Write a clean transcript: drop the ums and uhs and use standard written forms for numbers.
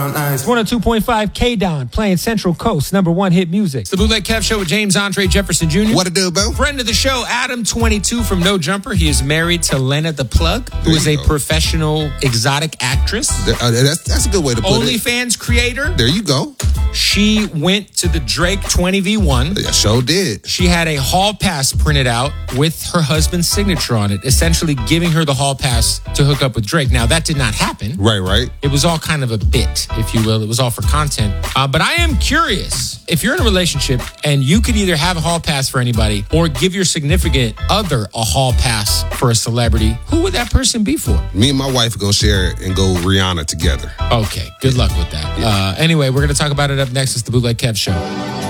It's 102.5 K-Don playing Central Coast #1 hit music. It's the Bootleg Kev Show with James Andre Jefferson Jr. What it do, bro? Friend of the show, Adam 22 from No Jumper. He is married to Lena the Plug, who is a professional exotic actress. That's a good way to put it. OnlyFans creator. There you go. She went to the Drake 20v1. Yeah, sure did. She had a hall pass printed out with her husband's signature on it, essentially giving her the hall pass to hook up with Drake. Now, that did not happen. Right. It was all kind of a bit, if you will. It was all for content. But I am curious, if you're in a relationship and you could either have a hall pass for anybody or give your significant other a hall pass for a celebrity, who would that person be for? Me and my wife are going to share it and go Rihanna together. Okay, good luck with that. Anyway, we're going to talk about it up next. It's the Bootleg Kev Show.